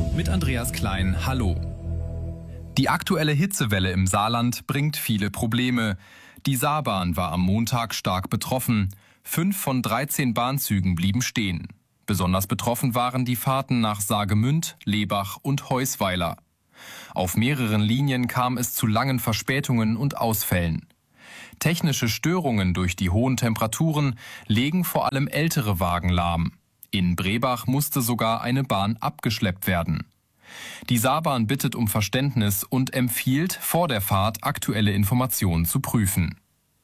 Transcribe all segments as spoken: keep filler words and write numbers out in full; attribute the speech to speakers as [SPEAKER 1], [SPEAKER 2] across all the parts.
[SPEAKER 1] mit Andreas Klein. Hallo. Die aktuelle Hitzewelle im Saarland bringt viele Probleme. Die Saarbahn war am Montag stark betroffen. Fünf von dreizehn Bahnzügen blieben stehen. Besonders betroffen waren die Fahrten nach Saargemünd, Lebach und Heusweiler. Auf mehreren Linien kam es zu langen Verspätungen und Ausfällen. Technische Störungen durch die hohen Temperaturen legen vor allem ältere Wagen lahm. In Brebach musste sogar eine Bahn abgeschleppt werden. Die Saarbahn bittet um Verständnis und empfiehlt, vor der Fahrt aktuelle Informationen zu prüfen.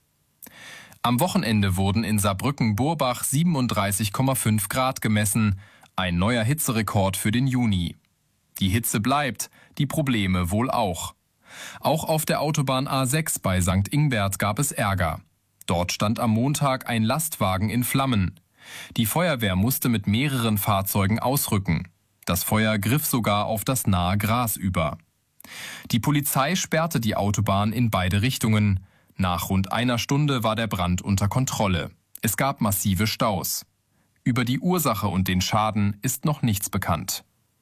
[SPEAKER 1] Am Wochenende wurden in Saarbrücken-Burbach siebenunddreißig Komma fünf Grad gemessen, ein neuer Hitzerekord für den Juni. Die Hitze bleibt, die Probleme wohl auch. Auch auf der Autobahn A sechs bei Sankt Ingbert gab es Ärger. Dort stand am Montag ein Lastwagen in Flammen. Die Feuerwehr musste mit mehreren Fahrzeugen ausrücken. Das Feuer griff sogar auf das nahe Gras über. Die Polizei sperrte die Autobahn in beide Richtungen. Nach rund einer Stunde war der Brand unter Kontrolle. Es gab massive Staus. Über die Ursache und den Schaden ist noch nichts bekannt.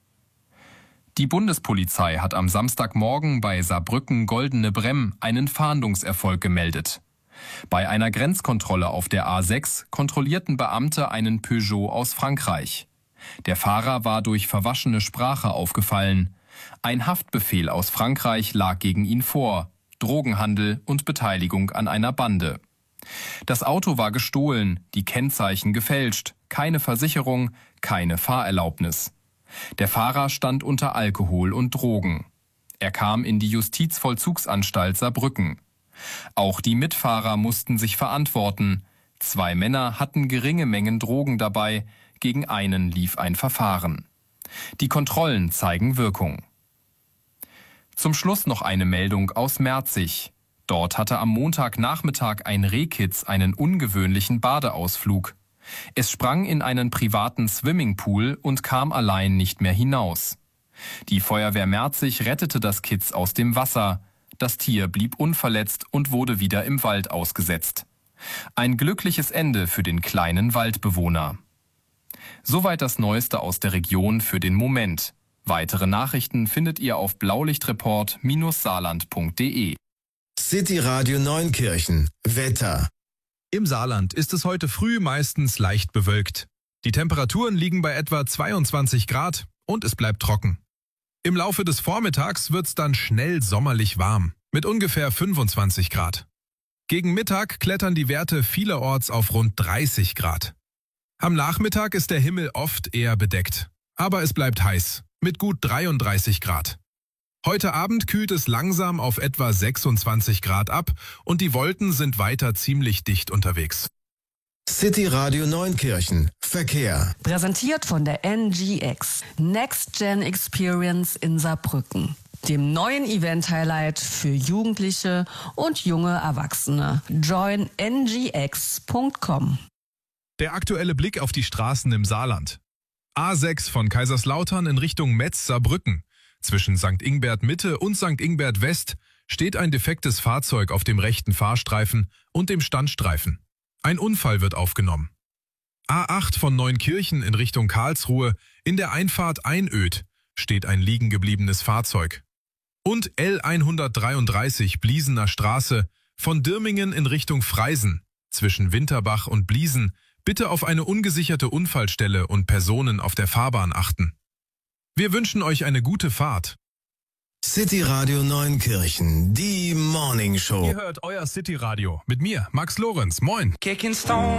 [SPEAKER 1] Die Bundespolizei hat am Samstagmorgen bei Saarbrücken-Goldene Bremm einen Fahndungserfolg gemeldet. Bei einer Grenzkontrolle auf der A sechs kontrollierten Beamte einen Peugeot aus Frankreich. Der Fahrer war durch verwaschene Sprache aufgefallen. Ein Haftbefehl aus Frankreich lag gegen ihn vor. Drogenhandel und Beteiligung an einer Bande. Das Auto war gestohlen, die Kennzeichen gefälscht, keine Versicherung, keine Fahrerlaubnis. Der Fahrer stand unter Alkohol und Drogen. Er kam in die Justizvollzugsanstalt Saarbrücken. Auch die Mitfahrer mussten sich verantworten. Zwei Männer hatten geringe Mengen Drogen dabei, gegen einen lief ein Verfahren. Die Kontrollen zeigen Wirkung. Zum Schluss noch eine Meldung aus Merzig. Dort hatte am Montagnachmittag ein Rehkitz einen ungewöhnlichen Badeausflug. Es sprang in einen privaten Swimmingpool und kam allein nicht mehr hinaus. Die Feuerwehr Merzig rettete das Kitz aus dem Wasser. Das Tier blieb unverletzt und wurde wieder im Wald ausgesetzt. Ein glückliches Ende für den kleinen Waldbewohner. Soweit das Neueste aus der Region für den Moment. Weitere Nachrichten findet ihr auf blaulichtreport Bindestrich saarland punkt de.
[SPEAKER 2] City Radio Neunkirchen. Wetter.
[SPEAKER 3] Im Saarland ist es heute früh meistens leicht bewölkt. Die Temperaturen liegen bei etwa zweiundzwanzig Grad und es bleibt trocken. Im Laufe des Vormittags wird's dann schnell sommerlich warm, mit ungefähr fünfundzwanzig Grad. Gegen Mittag klettern die Werte vielerorts auf rund dreißig Grad. Am Nachmittag ist der Himmel oft eher bedeckt, aber es bleibt heiß, mit gut dreiunddreißig Grad. Heute Abend kühlt es langsam auf etwa sechsundzwanzig Grad ab und die Wolken sind weiter ziemlich dicht unterwegs.
[SPEAKER 2] City Radio Neunkirchen. Verkehr.
[SPEAKER 4] Präsentiert von der N G X. Next Gen Experience in Saarbrücken. Dem neuen Event-Highlight für Jugendliche und junge Erwachsene. join n g x punkt com.
[SPEAKER 3] Der aktuelle Blick auf die Straßen im Saarland. A sechs von Kaiserslautern in Richtung Metz-Saarbrücken. Zwischen Sankt Ingbert Mitte und Sankt Ingbert West steht ein defektes Fahrzeug auf dem rechten Fahrstreifen und dem Standstreifen. Ein Unfall wird aufgenommen. A acht von Neunkirchen in Richtung Karlsruhe, in der Einfahrt Einöd, steht ein liegen gebliebenes Fahrzeug. Und L hundertdreiunddreißig Bliesener Straße von Dirmingen in Richtung Freisen, zwischen Winterbach und Bliesen, bitte auf eine ungesicherte Unfallstelle und Personen auf der Fahrbahn achten. Wir wünschen euch eine gute Fahrt.
[SPEAKER 2] City Radio Neunkirchen, die Morning Show.
[SPEAKER 3] Ihr hört euer City Radio mit mir, Max Lorenz. Moin.
[SPEAKER 5] Kicking Stone.